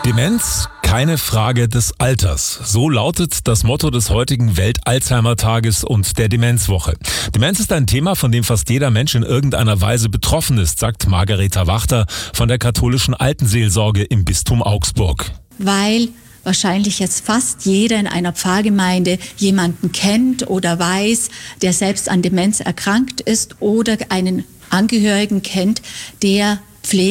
Demenz, keine Frage des Alters. So lautet das Motto des heutigen Welt-Alzheimer-Tages und der Demenzwoche. Demenz ist ein Thema, von dem fast jeder Mensch in irgendeiner Weise betroffen ist, sagt Margareta Wachter von der katholischen Altenseelsorge im Bistum Augsburg. Weil wahrscheinlich jetzt fast jeder in einer Pfarrgemeinde jemanden kennt oder weiß, der selbst an Demenz erkrankt ist oder einen Angehörigen kennt, der